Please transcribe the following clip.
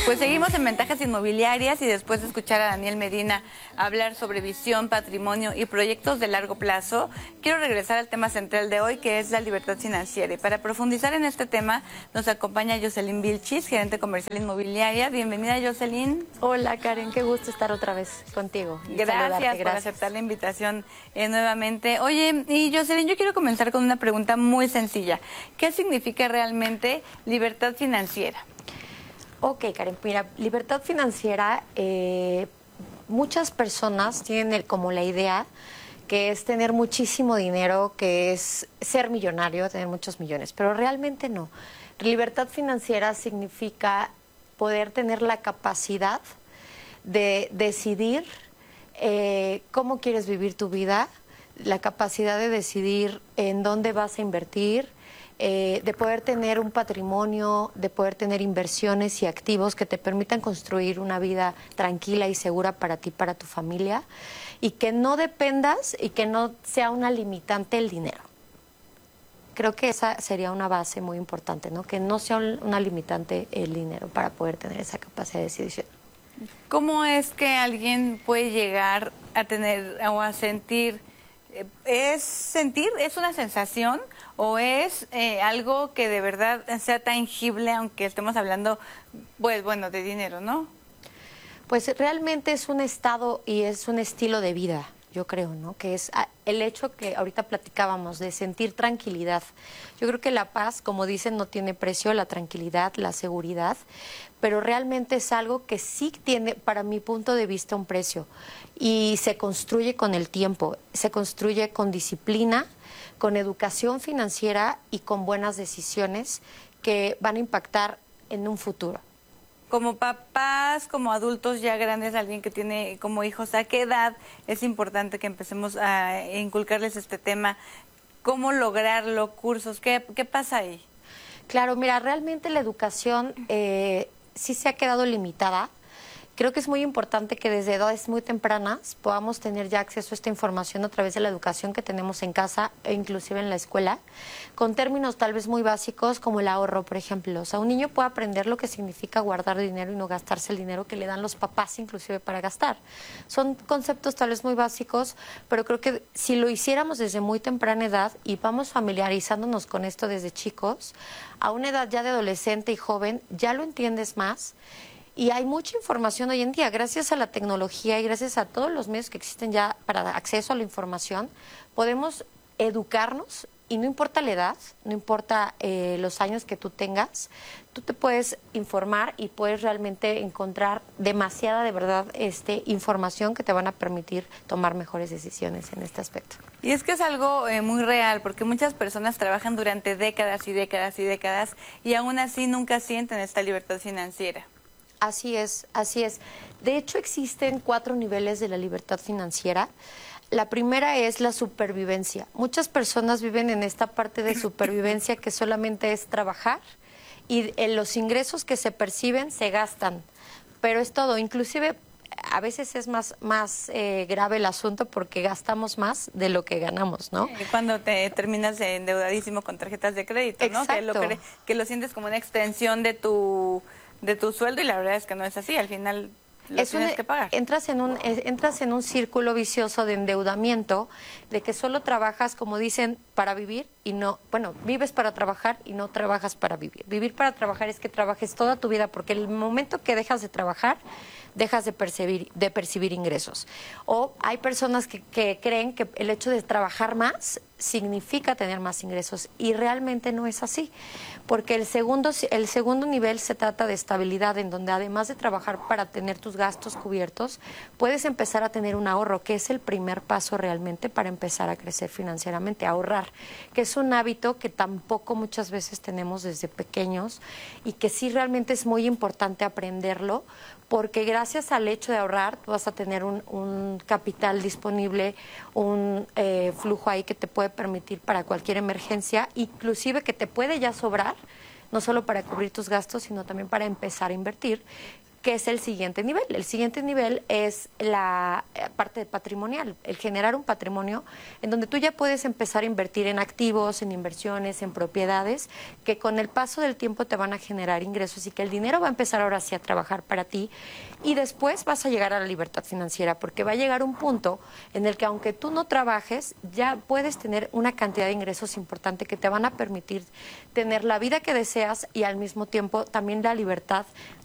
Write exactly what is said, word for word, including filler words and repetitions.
Pues seguimos en Ventajas Inmobiliarias y después de escuchar a Daniel Medina hablar sobre visión, patrimonio y proyectos de largo plazo, quiero regresar al tema central de hoy, que es la libertad financiera. Y para profundizar en este tema nos acompaña Jocelyn Vilchis, gerente comercial inmobiliaria. Bienvenida, Jocelyn. Hola, Karen, qué gusto estar otra vez contigo. Gracias, gracias por aceptar la invitación eh, nuevamente. Oye, y Jocelyn, yo quiero comenzar con una pregunta muy sencilla. ¿Qué significa realmente libertad financiera? Ok, Karen, mira, libertad financiera, eh, muchas personas tienen el, como la idea que es tener muchísimo dinero, que es ser millonario, tener muchos millones, pero realmente no. Libertad financiera significa poder tener la capacidad de decidir eh, cómo quieres vivir tu vida, la capacidad de decidir en dónde vas a invertir, Eh, de poder tener un patrimonio, de poder tener inversiones y activos que te permitan construir una vida tranquila y segura para ti, para tu familia, y que no dependas y que no sea una limitante el dinero. Creo que esa sería una base muy importante, ¿no? Que no sea un, una limitante el dinero para poder tener esa capacidad de decisión. ¿Cómo es que alguien puede llegar a tener o a sentir? ¿Es sentir? ¿Es una sensación? ¿O es eh, algo que de verdad sea tangible, aunque estemos hablando, pues bueno, de dinero, ¿no? Pues realmente es un estado y es un estilo de vida, yo creo, ¿no? Que es el hecho que ahorita platicábamos de sentir tranquilidad. Yo creo que la paz, como dicen, no tiene precio, la tranquilidad, la seguridad, pero realmente es algo que sí tiene, para mi punto de vista, un precio. Y se construye con el tiempo, se construye con disciplina, con educación financiera y con buenas decisiones que van a impactar en un futuro. Como papás, como adultos ya grandes, alguien que tiene como hijos, ¿a qué edad es importante que empecemos a inculcarles este tema? ¿Cómo lograrlo? ¿Cursos? ¿Qué, qué pasa ahí? Claro, mira, realmente la educación eh, sí se ha quedado limitada. Creo que es muy importante que desde edades muy tempranas podamos tener ya acceso a esta información a través de la educación que tenemos en casa e inclusive en la escuela, con términos tal vez muy básicos como el ahorro, por ejemplo. O sea, un niño puede aprender lo que significa guardar dinero y no gastarse el dinero que le dan los papás inclusive para gastar. Son conceptos tal vez muy básicos, pero creo que si lo hiciéramos desde muy temprana edad y vamos familiarizándonos con esto desde chicos, a una edad ya de adolescente y joven, ya lo entiendes más. Y hay mucha información hoy en día, gracias a la tecnología y gracias a todos los medios que existen ya para acceso a la información, podemos educarnos y no importa la edad, no importa eh, los años que tú tengas, tú te puedes informar y puedes realmente encontrar demasiada, de verdad, este, información que te van a permitir tomar mejores decisiones en este aspecto. Y es que es algo eh, muy real, porque muchas personas trabajan durante décadas y décadas y décadas y aún así nunca sienten esta libertad financiera. Así es, así es. De hecho, existen cuatro niveles de la libertad financiera. La primera es la supervivencia. Muchas personas viven en esta parte de supervivencia que solamente es trabajar y en los ingresos que se perciben se gastan, pero es todo. Inclusive a veces es más, más eh, grave el asunto porque gastamos más de lo que ganamos, ¿no? Sí, cuando te terminas endeudadísimo con tarjetas de crédito, ¿no? Que lo, que, que lo sientes como una extensión de tu... de tu sueldo y la verdad es que no es así, al final lo es tienes un, que pagar. Entras en, un, entras en un círculo vicioso de endeudamiento, de que solo trabajas, como dicen, para vivir y no, bueno, vives para trabajar y no trabajas para vivir. Vivir para trabajar es que trabajes toda tu vida, porque el momento que dejas de trabajar, dejas de percibir, de percibir ingresos. O hay personas que, que creen que el hecho de trabajar más significa tener más ingresos y realmente no es así, porque el segundo, el segundo nivel se trata de estabilidad, en donde además de trabajar para tener tus gastos cubiertos, puedes empezar a tener un ahorro, que es el primer paso realmente para empezar a crecer financieramente, ahorrar, que es un hábito que tampoco muchas veces tenemos desde pequeños y que sí realmente es muy importante aprenderlo, porque gracias al hecho de ahorrar tú vas a tener un, un capital disponible, un eh, flujo ahí que te puede permitir para cualquier emergencia, inclusive que te puede ya sobrar, no solo para cubrir tus gastos, sino también para empezar a invertir, que es el siguiente nivel. El siguiente nivel es la parte patrimonial, el generar un patrimonio en donde tú ya puedes empezar a invertir en activos, en inversiones, en propiedades, que con el paso del tiempo te van a generar ingresos y que el dinero va a empezar ahora sí a trabajar para ti y después vas a llegar a la libertad financiera, porque va a llegar un punto en el que aunque tú no trabajes, ya puedes tener una cantidad de ingresos importante que te van a permitir tener la vida que deseas y al mismo tiempo también la libertad